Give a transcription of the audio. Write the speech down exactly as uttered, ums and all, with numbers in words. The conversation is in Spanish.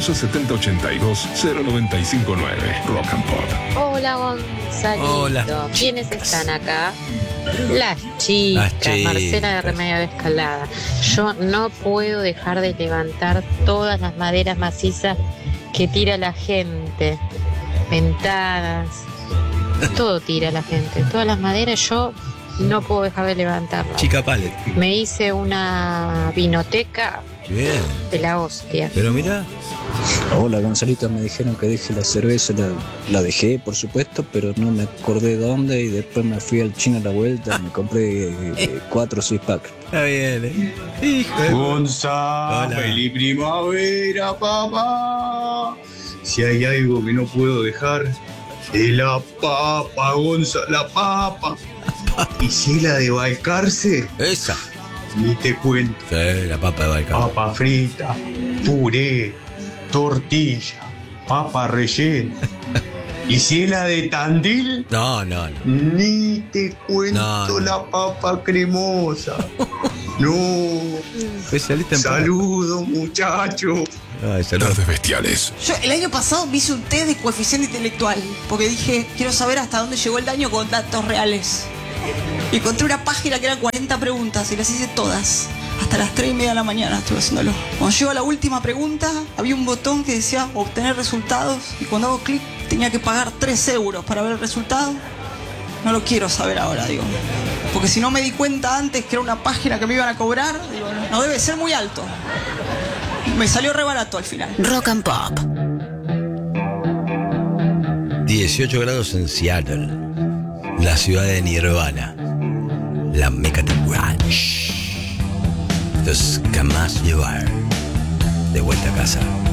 once setenta ochenta y dos cero noventa y cinco nueve. Rock and Pop. Hola, Gonzalito. Hola. ¿Quiénes están acá? Las chicas, Las chicas. Marcela de Remedio de Escalada. Yo no puedo dejar de levantar todas las maderas macizas que tira la gente. Ventanas, todo tira la gente. Todas las maderas yo no puedo dejar de levantarlas. Chica Pallet. Me hice una vinoteca Bien. de la hostia. Pero mira, Hola Gonzalito, me dijeron que deje la cerveza, la, la dejé por supuesto, pero no me acordé dónde y después me fui al chino a la vuelta y me compré eh, cuatro six pack. está bien, ¿eh? Hijo de... Gonza, Hola. feliz primavera, papá. Si hay algo que no puedo dejar, es la papa, Gonza, la papa. Y si la de Balcarce, Esa. ni te cuento. Sí, la papa de Balcar. Papa frita, puré, tortilla, papa rellena. Y si es la de Tandil, No, no, no. ni te cuento No, no. la papa cremosa. No. Especialista en Saludos, muchachos. Ay, salud. Tardes bestiales. Yo el año pasado me hice un test de coeficiente intelectual, porque dije, quiero saber hasta dónde llegó el daño con datos reales. Y encontré una página que eran cuarenta preguntas y las hice todas. Hasta las tres y media de la mañana estuve haciéndolo. Cuando llego a la última pregunta, había un botón que decía obtener resultados. Y cuando hago clic, tenía que pagar tres euros para ver el resultado. No lo quiero saber ahora, digo. Porque si no me di cuenta antes que era una página que me iban a cobrar, digo, no debe ser muy alto. Me salió re barato al final. Rock and Pop. dieciocho grados en Seattle, la ciudad de Nirvana, la meca del grunge. Los jamás llevar de vuelta a casa.